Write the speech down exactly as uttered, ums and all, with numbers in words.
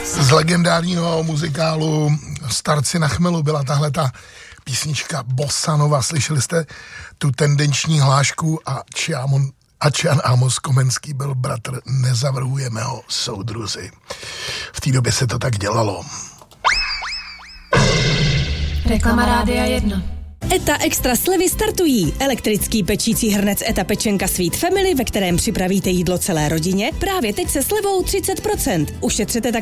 Z legendárního muzikálu Starci na chmelu byla tahle ta písnička Bossa Nova. Slyšeli jste tu tendenční hlášku a Čiamon a Čian Amos Komenský byl bratr Nezavrhujeme ho, soudruzi. V té době se to tak dělalo. Reklama Rádia jedna. Eta Extra slevy startují. Elektrický pečící hrnec Eta Pečenka Sweet Family, ve kterém připravíte jídlo celé rodině, právě teď se slevou třicet procent. Ušetřete tak